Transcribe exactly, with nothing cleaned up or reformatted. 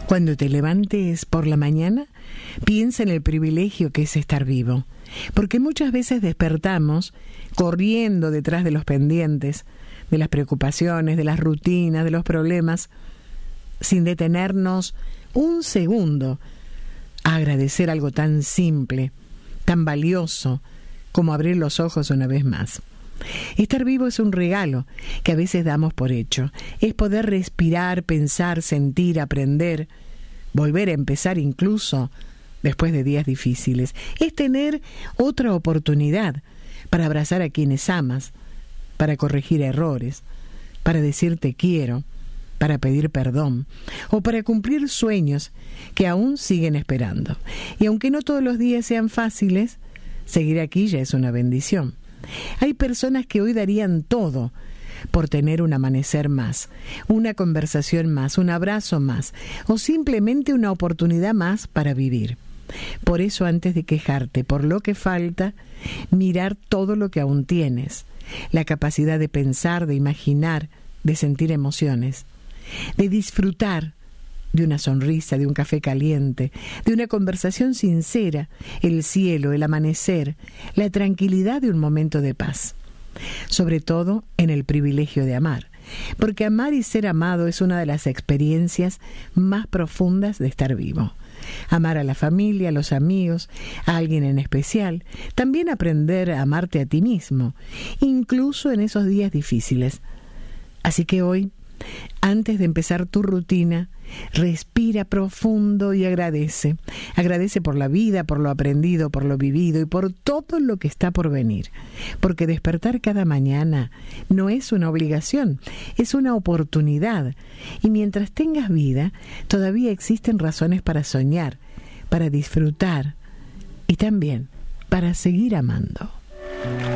Cuando te levantes por la mañana, piensa en el privilegio que es estar vivo, porque muchas veces despertamos corriendo detrás de los pendientes, de las preocupaciones, de las rutinas, de los problemas, sin detenernos un segundo a agradecer algo tan simple, tan valioso como abrir los ojos una vez más. Estar vivo es un regalo que a veces damos por hecho. Es poder respirar, pensar, sentir, aprender, volver a empezar incluso después de días difíciles. Es tener otra oportunidad para abrazar a quienes amas, para corregir errores, para decir te quiero, para pedir perdón o para cumplir sueños que aún siguen esperando. Y aunque no todos los días sean fáciles, seguir aquí ya es una bendición. Hay personas que hoy darían todo por tener un amanecer más, una conversación más, un abrazo más o simplemente una oportunidad más para vivir. Por eso, antes de quejarte por lo que falta, mirar todo lo que aún tienes, la capacidad de pensar, de imaginar, de sentir emociones, de disfrutar de una sonrisa, de un café caliente, de una conversación sincera, el cielo, el amanecer, la tranquilidad de un momento de paz. Sobre todo en el privilegio de amar, porque amar y ser amado es una de las experiencias más profundas de estar vivo. Amar a la familia, a los amigos, a alguien en especial, también aprender a amarte a ti mismo, incluso en esos días difíciles. Así que hoy, antes de empezar tu rutina, respira profundo y agradece. Agradece por la vida, por lo aprendido, por lo vivido y por todo lo que está por venir. Porque despertar cada mañana no es una obligación, es una oportunidad. Y mientras tengas vida, todavía existen razones para soñar, para disfrutar y también para seguir amando.